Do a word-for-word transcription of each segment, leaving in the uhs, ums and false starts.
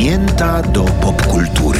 Mięta do popkultury.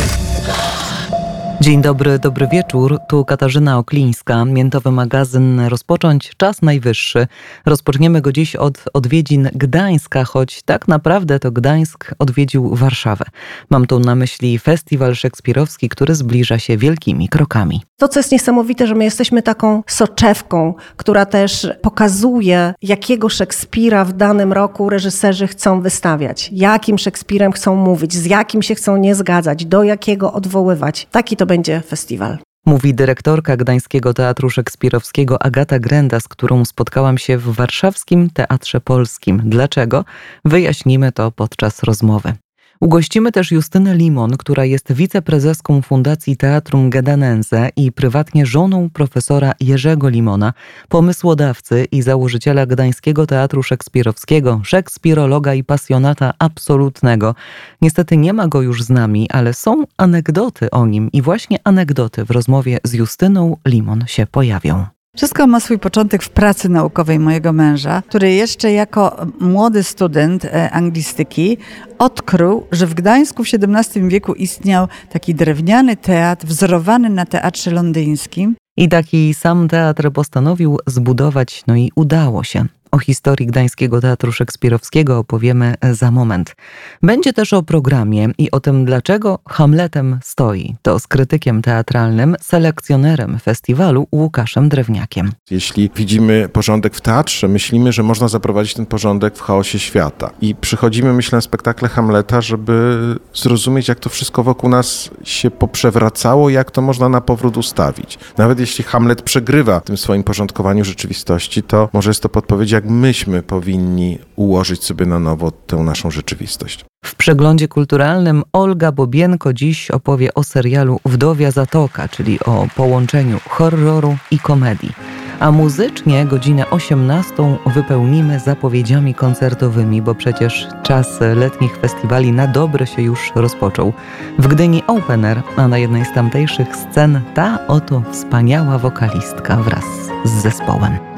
Dzień dobry, dobry wieczór. Tu Katarzyna Oklińska. Miętowy magazyn rozpocząć. Czas najwyższy. Rozpoczniemy go dziś od odwiedzin Gdańska, choć tak naprawdę to Gdańsk odwiedził Warszawę. Mam tu na myśli festiwal szekspirowski, który zbliża się wielkimi krokami. To, co jest niesamowite, że my jesteśmy taką soczewką, która też pokazuje, jakiego Szekspira w danym roku reżyserzy chcą wystawiać. Jakim Szekspirem chcą mówić, z jakim się chcą nie zgadzać, do jakiego odwoływać. Taki to będzie festiwal. Mówi dyrektorka Gdańskiego Teatru Szekspirowskiego Agata Grenda, z którą spotkałam się w Warszawskim Teatrze Polskim. Dlaczego? Wyjaśnimy to podczas rozmowy. Ugościmy też Justynę Limon, która jest wiceprezeską Fundacji Teatrum Gedanense i prywatnie żoną profesora Jerzego Limona, pomysłodawcy i założyciela Gdańskiego Teatru Szekspirowskiego, szekspirologa i pasjonata absolutnego. Niestety nie ma go już z nami, ale są anegdoty o nim i właśnie anegdoty w rozmowie z Justyną Limon się pojawią. Wszystko ma swój początek w pracy naukowej mojego męża, który jeszcze jako młody student anglistyki odkrył, że w Gdańsku w siedemnastym wieku istniał taki drewniany teatr wzorowany na teatrze londyńskim. I taki sam teatr postanowił zbudować, no i udało się. O historii Gdańskiego Teatru Szekspirowskiego opowiemy za moment. Będzie też o programie i o tym, dlaczego Hamletem stoi. To z krytykiem teatralnym, selekcjonerem festiwalu Łukaszem Drewniakiem. Jeśli widzimy porządek w teatrze, myślimy, że można zaprowadzić ten porządek w chaosie świata. I przychodzimy, myślę, na spektakle Hamleta, żeby zrozumieć, jak to wszystko wokół nas się poprzewracało, jak to można na powrót ustawić. Nawet jeśli Hamlet przegrywa w tym swoim porządkowaniu rzeczywistości, to może jest to podpowiedź, jak myśmy powinni ułożyć sobie na nowo tę naszą rzeczywistość. W przeglądzie kulturalnym Olga Bobienko dziś opowie o serialu Wdowia Zatoka, czyli o połączeniu horroru i komedii. A muzycznie godzinę osiemnastą wypełnimy zapowiedziami koncertowymi, bo przecież czas letnich festiwali na dobre się już rozpoczął. W Gdyni Open Air, a na jednej z tamtejszych scen ta oto wspaniała wokalistka wraz z zespołem.